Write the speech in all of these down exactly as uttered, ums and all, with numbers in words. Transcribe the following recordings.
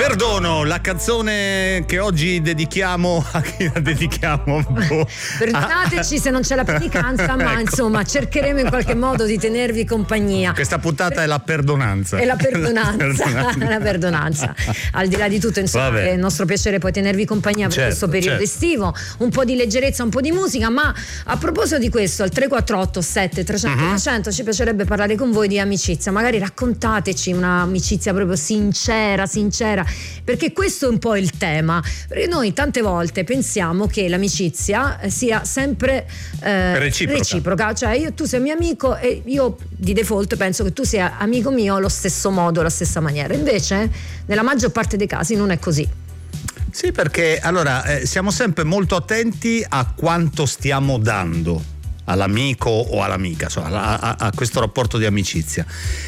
Perdono, la canzone che oggi dedichiamo a chi la dedichiamo? Boh. Perdonateci se non c'è la predicanza, ma ecco, insomma cercheremo in qualche modo di tenervi compagnia. Questa puntata è la perdonanza. È la perdonanza, la perdonanza. Al di là di tutto, insomma, Vabbè. è il nostro piacere poi tenervi compagnia per certo, questo periodo certo. estivo, un po' di leggerezza, un po' di musica, ma a proposito di questo, al tre quattro otto sette trecento uh-huh. trecento ci piacerebbe parlare con voi di amicizia. Magari raccontateci un'amicizia proprio sincera, sincera, perché questo è un po' il tema, perché noi tante volte pensiamo che l'amicizia sia sempre eh, reciproca. reciproca, cioè io, tu sei mio amico e io di default penso che tu sia amico mio allo stesso modo, alla stessa maniera. Invece nella maggior parte dei casi non è così. Sì, perché allora eh, siamo sempre molto attenti a quanto stiamo dando all'amico o all'amica, insomma, a, a, a questo rapporto di amicizia,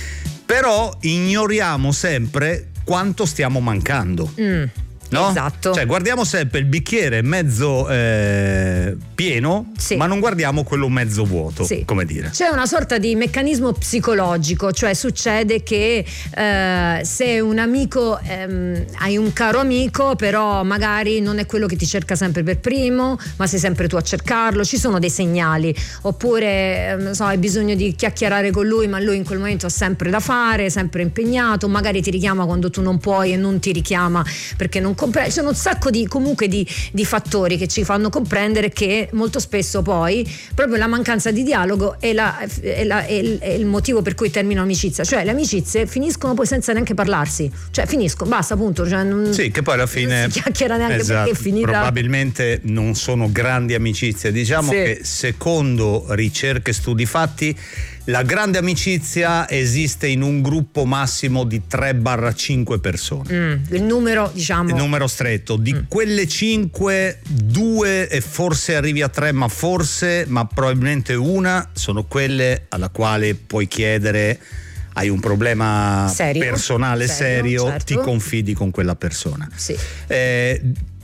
però ignoriamo sempre quanto stiamo mancando. Mm. No? Esatto. Cioè guardiamo sempre il bicchiere mezzo eh, pieno, sì. ma non guardiamo quello mezzo vuoto, sì. come dire. C'è una sorta di meccanismo psicologico, cioè succede che eh, se un amico ehm, hai un caro amico, però magari non è quello che ti cerca sempre per primo, ma sei sempre tu a cercarlo, ci sono dei segnali. Oppure non so, hai bisogno di chiacchierare con lui, ma lui in quel momento ha sempre da fare, sempre impegnato, magari ti richiama quando tu non puoi e non ti richiama perché non compre- ci sono un sacco di comunque di, di fattori che ci fanno comprendere che molto spesso poi proprio la mancanza di dialogo è, la, è, la, è, il, è il motivo per cui termina l'amicizia, cioè le amicizie finiscono poi senza neanche parlarsi, cioè finiscono, basta, appunto, cioè non, sì, che poi alla fine non si chiacchiera neanche esatto, perché è finita. Probabilmente non sono grandi amicizie, diciamo sì. che secondo ricerche e studi fatti la grande amicizia esiste in un gruppo massimo di tre cinque persone. Mm, il numero, diciamo. Il numero stretto. Di mm. quelle cinque, due e forse arrivi a tre, ma forse, ma probabilmente una, sono quelle alla quale puoi chiedere, hai un problema serio? personale serio, serio certo. ti confidi con quella persona. Sì. Eh,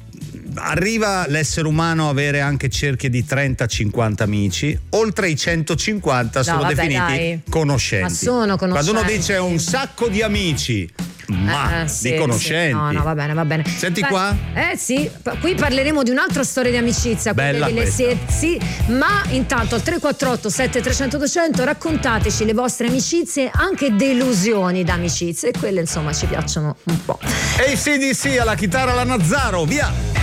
arriva l'essere umano a avere anche cerchie di trenta cinquanta amici, oltre i centocinquanta no, sono vabbè, definiti dai. conoscenti. Ma sono conoscenti. Quando uno dice un sacco di amici, ma eh, sì, di conoscenti. Sì. No, no, va bene, va bene. Senti Beh, qua? Eh sì, qui parleremo di un'altra storia di amicizia, Bella quelle delle sì, ma intanto al tre quattro otto sette trecento duecento raccontateci le vostre amicizie, anche delusioni d'amicizie, e quelle insomma ci piacciono un po'. A C D C alla chitarra, la Nazzaro, via!